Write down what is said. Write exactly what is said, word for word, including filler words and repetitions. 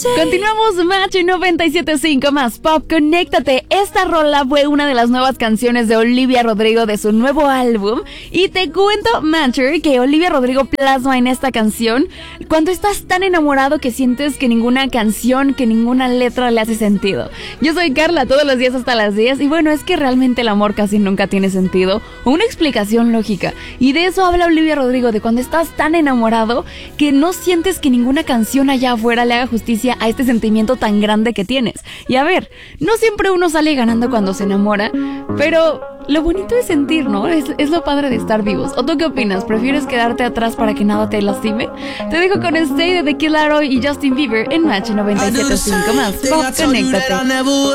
Continuamos, Match noventa y siete punto cinco más Pop, conéctate. Esta rola fue una de las nuevas canciones de Olivia Rodrigo de su nuevo álbum. Y te cuento, Matcher, que Olivia Rodrigo plasma en esta canción cuando estás tan enamorado que sientes que ninguna canción, que ninguna letra le hace sentido. Yo soy Carla, todos los días hasta las diez. Y bueno, es que realmente el amor casi nunca tiene sentido o una explicación lógica. Y de eso habla Olivia Rodrigo, de cuando estás tan enamorado que no sientes que ninguna canción allá afuera le haga justicia a este sentimiento tan grande que tienes. Y a ver, no siempre uno sale ganando cuando se enamora, pero lo bonito es sentir, ¿no? Es, es lo padre de estar vivos. ¿O tú qué opinas? ¿Prefieres quedarte atrás para que nada te lastime? Te dejo con Stay de The Kid Laroi y Justin Bieber en Match noventa y siete punto cinco más Pop, conéctate.